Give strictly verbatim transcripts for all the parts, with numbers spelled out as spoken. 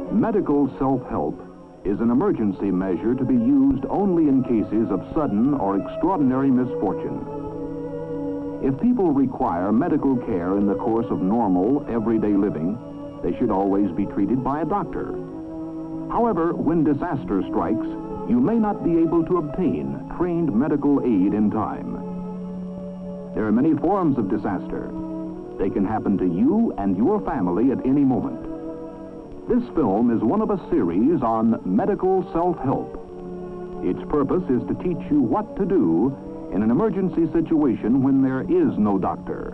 Medical self-help is an emergency measure to be used only in cases of sudden or extraordinary misfortune. If people require medical care in the course of normal, everyday living, they should always be treated by a doctor. However, when disaster strikes, you may not be able to obtain trained medical aid in time. There are many forms of disaster. They can happen to you and your family at any moment. This film is one of a series on medical self-help. Its purpose is to teach you what to do in an emergency situation when there is no doctor.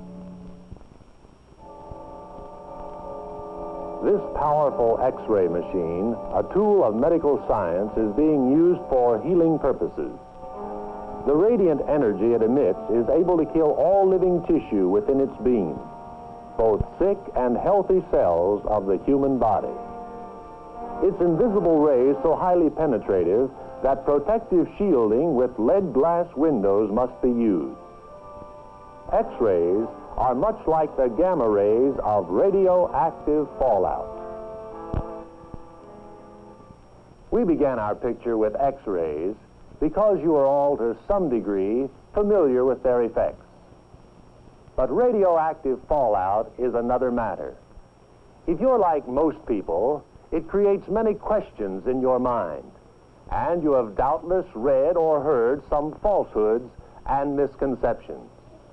This powerful X-ray machine, a tool of medical science, is being used for healing purposes. The radiant energy it emits is able to kill all living tissue within its beam, both sick and healthy cells of the human body. Its invisible rays so highly penetrative that protective shielding with lead glass windows must be used. X-rays are much like the gamma rays of radioactive fallout. We began our picture with X-rays because you are all to some degree familiar with their effects. But radioactive fallout is another matter. If you're like most people, it creates many questions in your mind, and you have doubtless read or heard some falsehoods and misconceptions.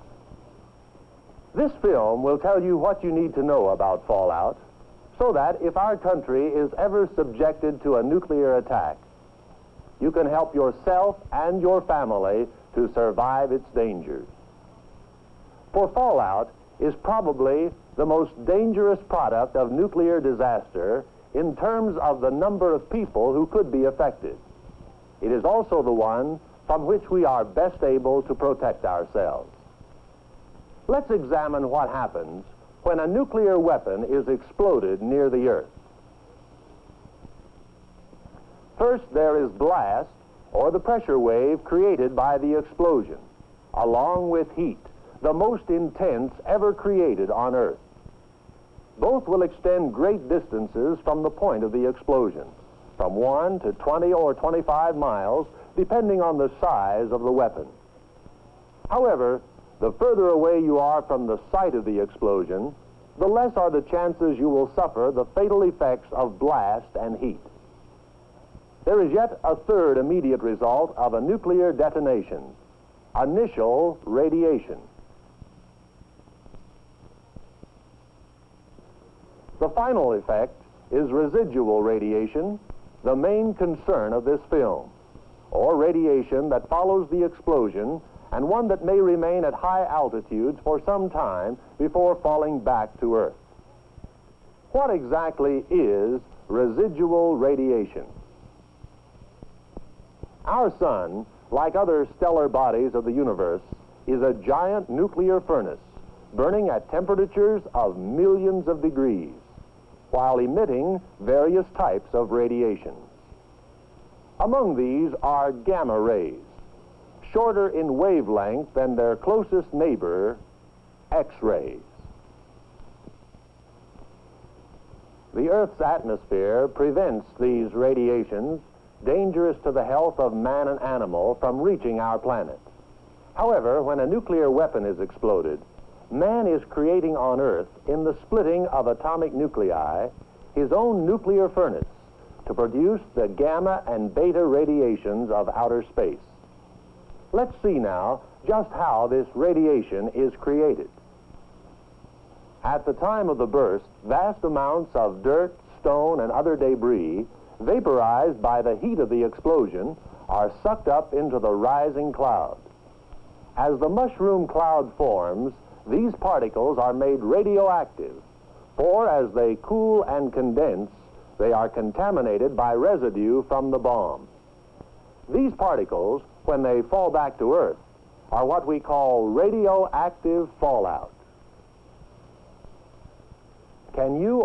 This film will tell you what you need to know about fallout, so that if our country is ever subjected to a nuclear attack, you can help yourself and your family to survive its dangers. For fallout is probably the most dangerous product of nuclear disaster in terms of the number of people who could be affected. It is also the one from which we are best able to protect ourselves. Let's examine what happens when a nuclear weapon is exploded near the Earth. First, there is blast, or the pressure wave created by the explosion, along with heat, the most intense ever created on Earth. Both will extend great distances from the point of the explosion, from one to twenty or twenty-five miles, depending on the size of the weapon. However, the further away you are from the site of the explosion, the less are the chances you will suffer the fatal effects of blast and heat. There is yet a third immediate result of a nuclear detonation: initial radiation. The final effect is residual radiation, the main concern of this film, or radiation that follows the explosion and one that may remain at high altitudes for some time before falling back to Earth. What exactly is residual radiation? Our sun, like other stellar bodies of the universe, is a giant nuclear furnace burning at temperatures of millions of degrees, while emitting various types of radiation. Among these are gamma rays, shorter in wavelength than their closest neighbor, X-rays. The Earth's atmosphere prevents these radiations, dangerous to the health of man and animal, from reaching our planet. However, when a nuclear weapon is exploded, man is creating on Earth, in the splitting of atomic nuclei, his own nuclear furnace to produce the gamma and beta radiations of outer space. Let's see now just how this radiation is created. At the time of the burst, vast amounts of dirt, stone, and other debris, vaporized by the heat of the explosion, are sucked up into the rising cloud. As the mushroom cloud forms, these particles are made radioactive, for as they cool and condense, they are contaminated by residue from the bomb. These particles, when they fall back to Earth, are what we call radioactive fallout. Can you